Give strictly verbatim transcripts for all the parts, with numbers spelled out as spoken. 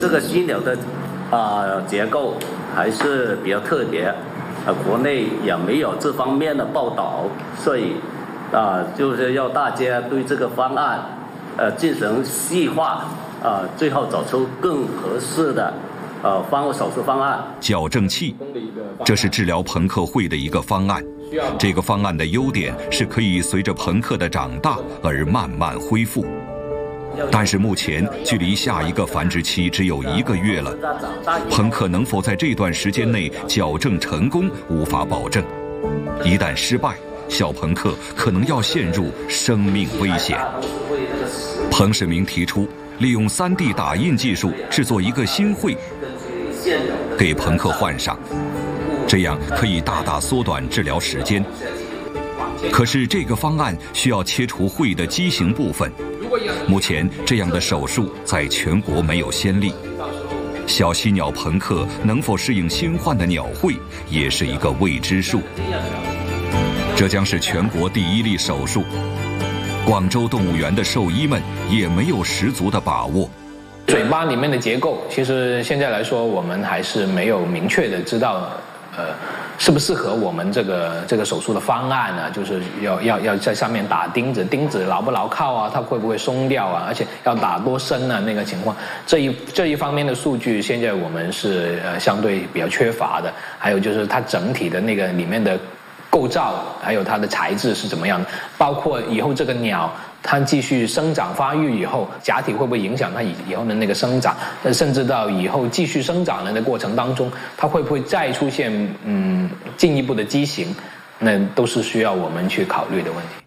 这个犀鸟的啊、呃、结构还是比较特别，呃，国内也没有这方面的报道，所以啊、呃，就是要大家对这个方案呃进行细化，啊、呃，最后找出更合适的呃方手术方案。 矫正器，这是治疗朋克会的一个方案。这个方案的优点是可以随着朋克的长大而慢慢恢复。但是目前距离下一个繁殖期只有一个月了，朋克能否在这段时间内矫正成功无法保证。一旦失败，小朋克可能要陷入生命危险。彭世明提出利用 三 D 打印技术制作一个新喙，给朋克换上，这样可以大大缩短治疗时间。可是这个方案需要切除喙的畸形部分，目前这样的手术在全国没有先例。小犀鸟朋克能否适应新换的鸟喙，也是一个未知数。这将是全国第一例手术，广州动物园的兽医们也没有十足的把握。 嘴巴里面的结构，其实现在来说，我们还是没有明确的知道，呃，适不适合我们这个这个手术的方案呢？就是要要要在上面打钉子，钉子牢不牢靠啊？它会不会松掉啊？而且要打多深啊？那个情况，这一这一方面的数据，现在我们是呃相对比较缺乏的。还有就是它整体的那个里面的构造，还有它的材质是怎么样的，包括以后这个鸟它继续生长发育以后，假体会不会影响它以以后的那个生长，甚至到以后继续生长的那过程当中，它会不会再出现嗯进一步的畸形，那都是需要我们去考虑的问题。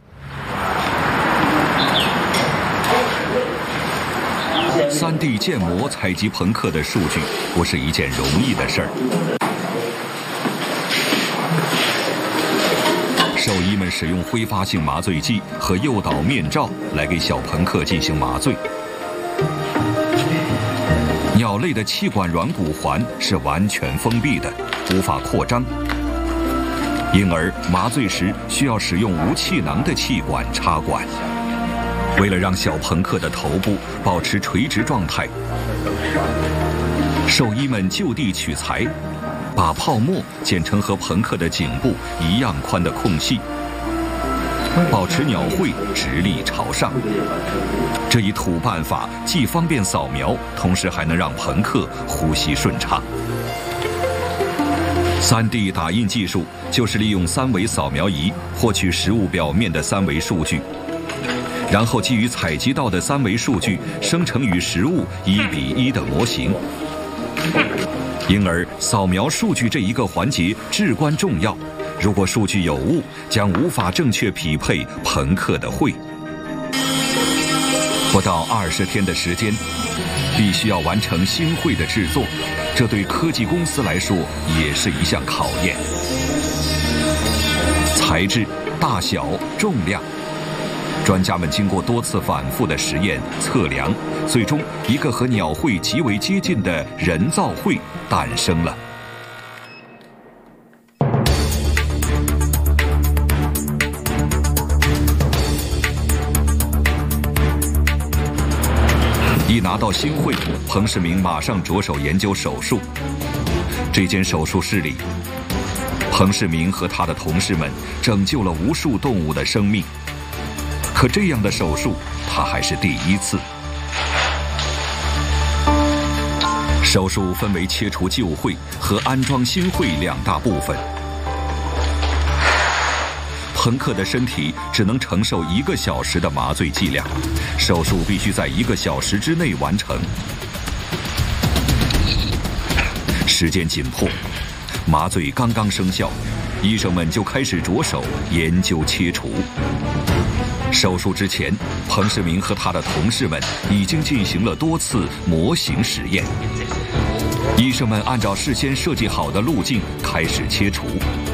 三 D 建模采集朋克的数据不是一件容易的事儿。兽医们使用挥发性麻醉剂和诱导面罩来给小朋克进行麻醉。鸟类的气管软骨环是完全封闭的，无法扩张，因而麻醉时需要使用无气囊的气管插管。为了让小朋克的头部保持垂直状态，兽医们就地取材，把泡沫剪成和朋克的颈部一样宽的空隙，保持鸟喙直立朝上。这一土办法既方便扫描，同时还能让朋克呼吸顺畅。三 D 打印技术就是利用三维扫描仪获取食物表面的三维数据，然后基于采集到的三维数据生成与食物一比一的模型。因而扫描数据这一个环节至关重要，如果数据有误，将无法正确匹配朋克的喙。不到二十天的时间，必须要完成新喙的制作，这对科技公司来说也是一项考验。材质、大小、重量，专家们经过多次反复的实验测量，最终一个和鸟喙极为接近的人造喙诞生了。一拿到新喙，彭世明马上着手研究手术。这间手术室里，彭世明和他的同事们拯救了无数动物的生命。可这样的手术，他还是第一次。手术分为切除旧喙和安装新喙两大部分。朋克的身体只能承受一个小时的麻醉剂量，手术必须在一个小时之内完成。时间紧迫，麻醉刚刚生效，医生们就开始着手研究切除。手术之前，彭世明和他的同事们已经进行了多次模型实验。医生们按照事先设计好的路径开始切除。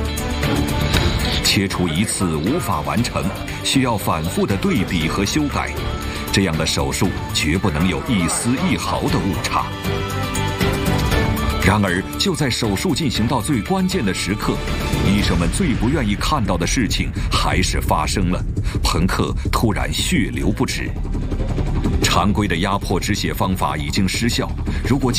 切除一次无法完成，需要反复的对比和修改。这样的手术绝不能有一丝一毫的误差。然而，就在手术进行到最关键的时刻，医生们最不愿意看到的事情还是发生了。朋克突然血流不止， 常规的压迫止血方法已经失效，如果